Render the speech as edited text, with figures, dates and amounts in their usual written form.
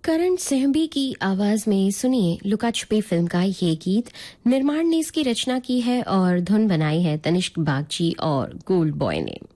करण सिंहबी की आवाज में सुनिए लुका छुपी फिल्म का ये गीत। निर्माण ने इसकी रचना की है और धुन बनाई है तनिष्क बागची और गोल्ड बॉय ने।